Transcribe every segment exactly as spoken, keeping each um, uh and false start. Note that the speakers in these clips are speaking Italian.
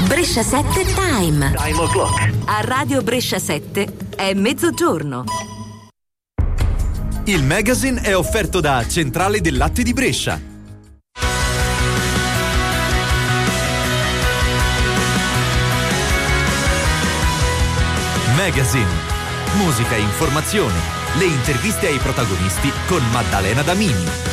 Brescia sette Time. Time o'clock. A Radio Brescia sette è mezzogiorno. Il magazine è offerto da Centrale del Latte di Brescia. Magazine. Musica e informazione. Le interviste ai protagonisti con Maddalena Damini.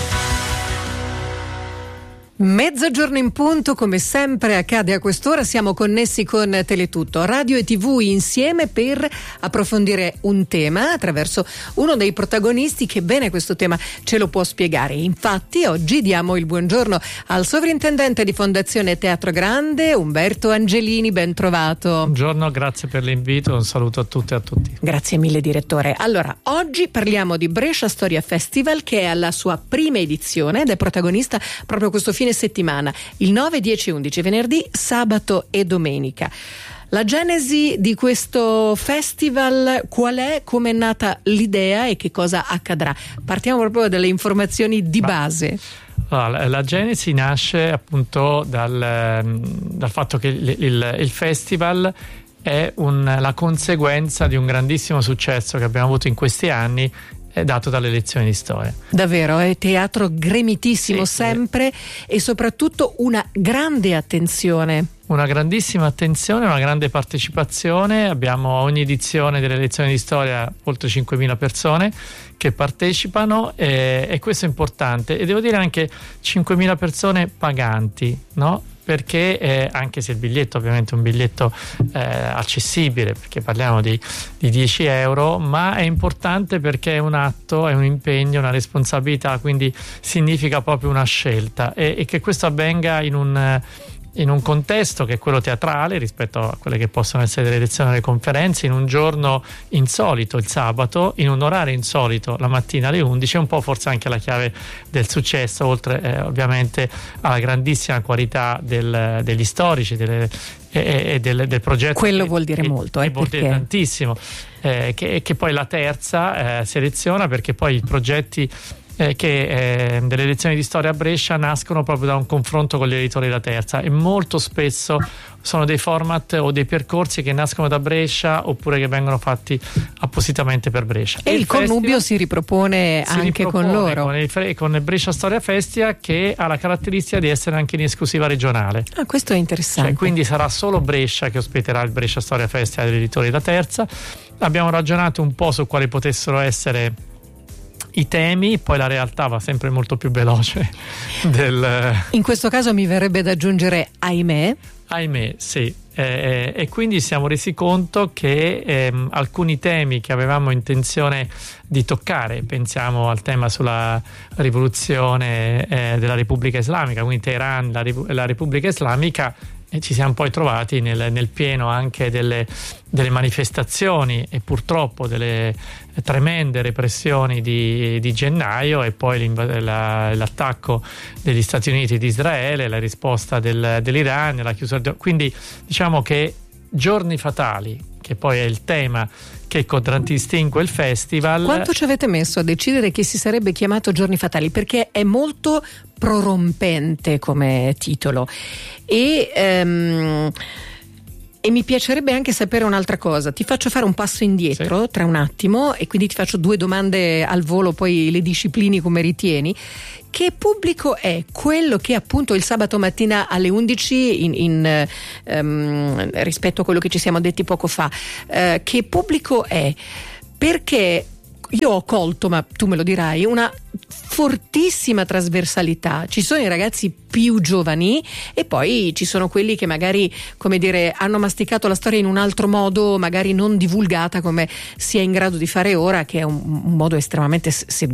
Mezzogiorno in punto, come sempre accade a quest'ora, siamo connessi con Teletutto, radio e tv insieme per approfondire un tema attraverso uno dei protagonisti che bene questo tema ce lo può spiegare. Infatti oggi diamo il buongiorno al sovrintendente di Fondazione Teatro Grande, Umberto Angelini, ben trovato. Buongiorno, grazie per l'invito, un saluto a tutte e a tutti. Grazie mille direttore. Allora, oggi parliamo di Brescia Storia Festival che è alla sua prima edizione ed è protagonista proprio questo fine settimana, il nove, dieci e undici, venerdì, sabato e domenica. La genesi di questo festival qual è? Come è nata l'idea e che cosa accadrà? Partiamo proprio dalle informazioni di base. Allora, la genesi nasce appunto dal, dal fatto che il, il, il festival è un, la conseguenza di un grandissimo successo che abbiamo avuto in questi anni, è dato dalle lezioni di storia. Davvero, è teatro gremitissimo, sì, sempre, e soprattutto una grande attenzione. Una grandissima attenzione, una grande partecipazione. Abbiamo ogni edizione delle lezioni di storia oltre cinquemila persone che partecipano e, e questo è importante, e devo dire anche cinquemila persone paganti, no? Perché eh, anche se il biglietto ovviamente è un biglietto eh, accessibile, perché parliamo di, di dieci euro, ma è importante perché è un atto, è un impegno, una responsabilità, quindi significa proprio una scelta, e, e che questo avvenga in un in un contesto che è quello teatrale rispetto a quelle che possono essere le lezioni e le conferenze, in un giorno insolito, il sabato, in un orario insolito, la mattina alle undici, è un po' forse anche la chiave del successo, oltre eh, ovviamente alla grandissima qualità del, degli storici delle, e, e del, del progetto. Quello vuol dire che, molto, che eh, vuol perché... dire tantissimo, eh, che, che poi la terza eh, seleziona, perché poi i progetti Eh, che eh, delle lezioni di storia a Brescia nascono proprio da un confronto con gli editori della terza, e molto spesso sono dei format o dei percorsi che nascono da Brescia oppure che vengono fatti appositamente per Brescia. E, e il, il connubio si ripropone si anche ripropone con loro con il, con il Brescia Storia Festival, che ha la caratteristica di essere anche in esclusiva regionale. Ah, questo è interessante. Cioè, quindi sarà solo Brescia che ospiterà il Brescia Storia Festival degli editori della terza. Abbiamo ragionato un po' su quali potessero essere i temi, poi la realtà va sempre molto più veloce del... In questo caso mi verrebbe da aggiungere ahimè. Ahimè, sì. Eh, e quindi siamo resi conto che ehm, alcuni temi che avevamo intenzione di toccare, pensiamo al tema sulla rivoluzione eh, della Repubblica Islamica, quindi Teheran, la, la Repubblica Islamica, e ci siamo poi trovati nel, nel pieno anche delle, delle manifestazioni e purtroppo delle tremende repressioni di, di gennaio, e poi la, l'attacco degli Stati Uniti e di Israele, la risposta del, dell'Iran, la chiusura di... quindi diciamo che giorni fatali, che poi è il tema che contraddistingue il festival. Quanto ci avete messo a decidere che si sarebbe chiamato Giorni Fatali? Perché è molto prorompente come titolo, e um, e mi piacerebbe anche sapere un'altra cosa. Ti faccio fare un passo indietro, sì, tra un attimo, e quindi ti faccio due domande al volo, poi le disciplini come ritieni. Che pubblico è quello che appunto il sabato mattina alle undici, in, in, um, rispetto a quello che ci siamo detti poco fa, uh, che pubblico è? Perché io ho colto, ma tu me lo dirai, una fortissima trasversalità. Ci sono i ragazzi più giovani e poi ci sono quelli che magari, come dire, hanno masticato la storia in un altro modo, magari non divulgata come si è in grado di fare ora, che è un, un modo estremamente seguito